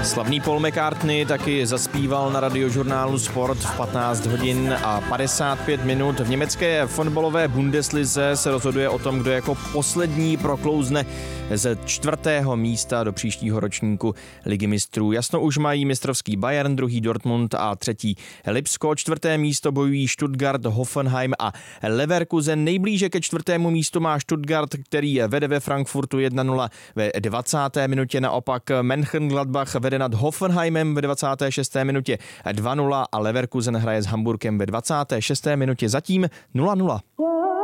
Slavný Paul McCartney taky zaspíval na radiožurnálu Sport v 15 hodin a 55 minut. V německé fotbalové Bundeslize se rozhoduje o tom, kdo jako poslední proklouzne ze 4. místa do příštího ročníku Ligy mistrů. Jasno už mají mistrovský Bayern, druhý Dortmund a třetí Lipsko. 4. místo bojují Stuttgart, Hoffenheim a Leverkusen. Nejblíže ke 4. místu má Stuttgart, který vede ve Frankfurtu 1-0 ve 20. minutě. Naopak Mönchengladbach vede nad Hoffenheimem ve 26. minutě 2-0 a Leverkusen hraje s Hamburkem ve 26. minutě zatím 0-0.